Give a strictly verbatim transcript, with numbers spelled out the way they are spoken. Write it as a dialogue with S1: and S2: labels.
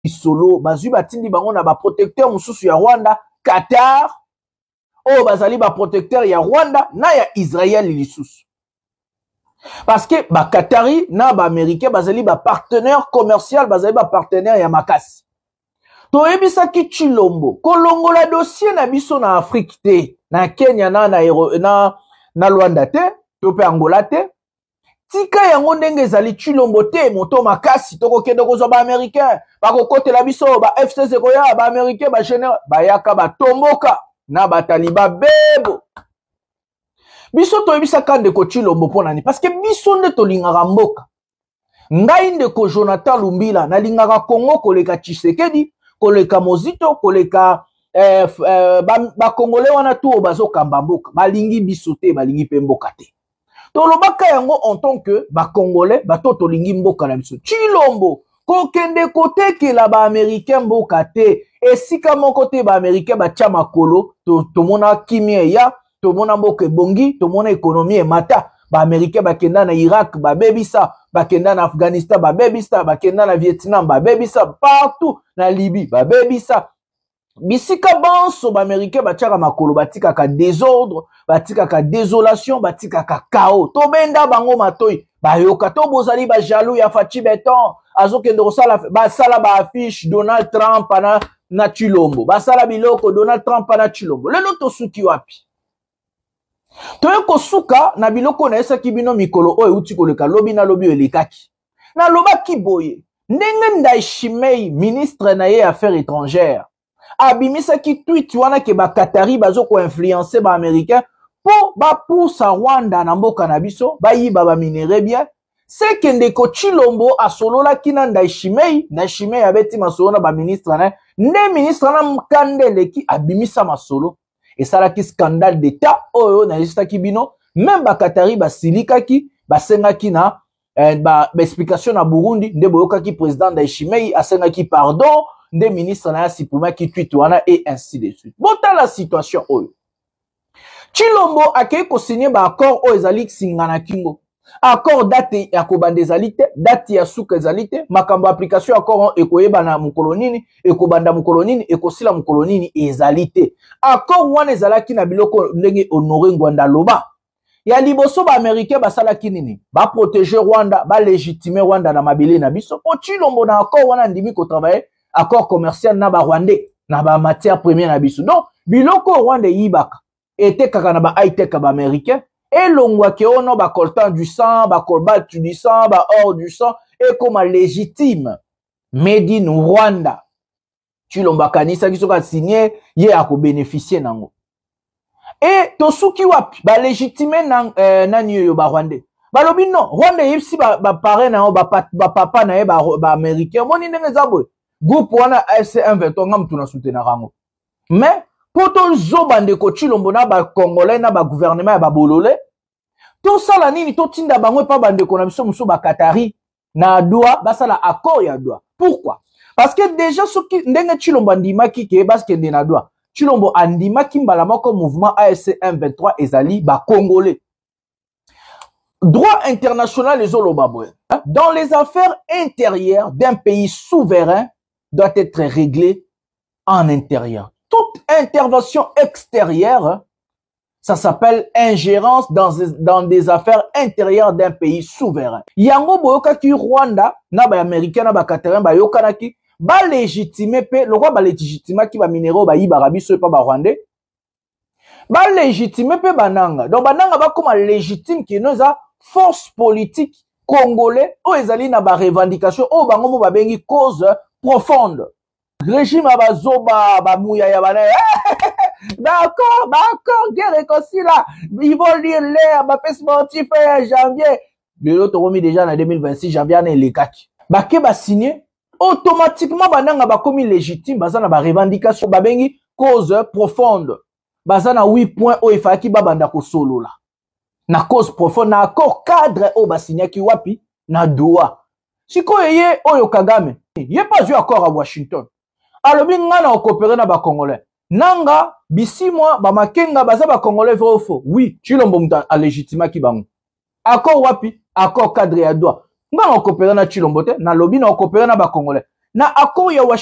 S1: solo bazui batindi bango na ba protecteur mususu ya Rwanda, Qatar o bazali ba protecteur ya Rwanda na ya Israël lisusu. Parce que ba Qatari na ba Américain bazali ba partenaire commercial, bazali ba partenaire ya makasi. To ebisa ki Chilombo kolongo la dossier na biso na Afrique te, na Kenya na na na, na Rwanda te, to pe Angola te. Tika yango ndenge ezali Chilombo te moto makasi toko kende kozwa ba Américain bako kote la biso ba F C C koya ba Américain ba général ba yaka ba tomboka na ba taliba bebo. Biso to ebisa kande ko Chilombo pona ni parce que biso nde to lingaka mboka. Ngai nde ko Jonathan Lumbila na lingaka Congo koleka Tshisekedi, koleka Mozito, koleka eh, eh, ba, ba Congolais wana tu bazo kamba mboka. Balingi biso te, balingi pe mboka te. To lobaka yango en tant que ba Congolais, ba to to lingi mboka na biso. Chilombo ko kende kote ke la ba Américain mboka te. Esika moko te ba Américain ba tia makolo, to to mona kimia ya to mona mboka bongi, to mona économie e mata. Ba Américain ba kenda na Irak, ba bebisa, ba kenda na Afghanistan, ba bebisa, ba kenda na Vietnam, ba bebisa, partout na Libye, ba bebisa. Bisika banso ba Américain ba tiaka makolo, batika ka désordre, batika ka désolation, batika ka chaos. To benda bango matoi, ba yoka to bozali ba jaloux ya Fachi Beton, azo kende kosala ba sala ba affiche Donald Trump na na Chilombo. Ba sala biloko Donald Trump na Chilombo. Lelo to suki wapi? Toye kosuka na biloko na esa kibino mikolo oyo uti koleka lobi na lobi elekaki. Na loba kiboye. Ndenge Ndayishimiye ministre na ye affaires étrangères. Abimisa ki tweet wana ke ba Qatari bazo ko influencer ba américain po ba poussa Rwanda na mboka na biso ba yiba ba minere bien. C'est que ndeko Chilombo asolola kina Ndayishimiye, Ndayishimiye abeti masolo na ba ministre na ne ministre na mkandele ki abimisa masolo. Et ça là qui scandale d'état oyo na lista kibino même ba Qatari ba silika ki ba senga ki na eh, ba, ba explication na Burundi nde boyoka ki président Ndayishimiye asenga ki pardon nde ministre na sipuma ki tweet wana et ainsi de suite. Bota la situation oyo Chilombo akei ko signer ba accord oyo ezali singana kingo accord date ya kobanda ezali te, date ya suka ezali te, makambo application accord ekoyeba na mukolonini, ekobanda mukolonini, ekosila mukolonini ezali te. Accord wana ezalaki na biloko ndenge Honoré Ngwanda loba. Ya liboso ba Américain basalaki nini? Ba protéger Rwanda, ba légitimer Rwanda na mabele na biso. Po Chilombo na accord wana ndimi ko travailler accord commercial na ba Rwandais, na ba matière première na biso. Donc biloko Rwanda yibaka ete kaka na ba high tech ba Américain. Et l'ongwa ke ono ba coltan du sang, ba cobalt du sang, ba or du sang, et comme légitime. Made in Rwanda. Chilombo kanisa ki soka signé, ye ako bénéficier nango. Et tosuki wapi, ba légitime nan, euh, nani yo ba Rwandais. Ba lobi non, Rwanda yipsi ba, ba pare na ba, ba, ba papa na ye ba, ba Américain. Moni nenge zabwe. Groupe wana F C un vingt nga mtuna soutenir rango. Mais, poto zoba ndeko Chilombo na ba Congolais na ba gouvernement ya ba bolole to sala nini to tinda bango pa bandeko na biso muso ba Qatari na Doha basala accord ya Doha. Pourquoi? Parce que déjà soki ndenge Chilombo andimaki ke parce que na Doha Chilombo andimaki mbala moko mouvement A F C un vingt-trois ezali ba Congolais. Droit international les olobabwe. Dans les affaires intérieures d'un pays souverain doit être réglé en intérieur. Toute intervention extérieure, ça s'appelle ingérence dans, dans des affaires intérieures d'un pays souverain. Yango boyoka ki Rwanda, na ba Américain, na ba Qatarin, ba yokana ki, ba légitimer pe, le roi ba légitimer ki ba minéraux ba yiba rabiso pa ba Rwandais, ba légitimer pe bananga. Donc bananga ba comme légitime ki noza force politique congolais, o ezali na ba revendication, o bango mo ba bengi cause profonde. Régime abazoba bamouya ya bana d'accord d'accord guerre réconcile là ils vont lire l'air ba pes sportif en janvier le autre remis déjà en deux mille vingt-six janvier na les kaki ba ke ba signer automatiquement bananga ba commis légitime bazana ba revendication ba bengi cause profonde bazana huit points o ifaki ba banda ko solo là na cause profonde na accord cadre o ba signer ki wapi na Doha siko yeye oyo Kagame yé pas eu accord à Washington. Alors, nga na coopérer na ba Congolais. Nanga, bisi moi, ba makenga baza ba Congolais vrai ou faux? Oui, Chilombo muta a légitima ki bango. Accord wapi? Accord cadre ya Doha. Nga na coopérer na Chilombo te, na lobby na coopérer na ba Congolais. na accord ya